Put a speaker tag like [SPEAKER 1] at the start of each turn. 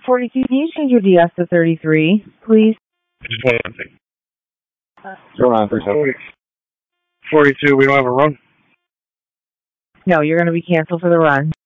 [SPEAKER 1] 42, can you change your DS to 33, please?
[SPEAKER 2] Just one thing.
[SPEAKER 3] Go on, 37.
[SPEAKER 2] 42, we don't have a run?
[SPEAKER 1] No, you're going to be canceled for the run.